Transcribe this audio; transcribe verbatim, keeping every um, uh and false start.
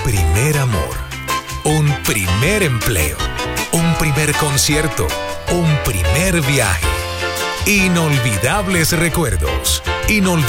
primer amor, un primer empleo, un primer concierto, un primer viaje. Inolvidables recuerdos, inolvidables